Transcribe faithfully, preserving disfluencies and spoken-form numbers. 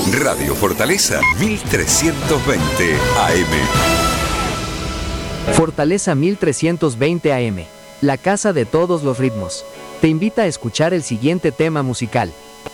Radio Fortaleza mil trescientos veinte A M. Fortaleza mil trescientos veinte A M, la casa de todos los ritmos. Te invita a escuchar el siguiente tema musical.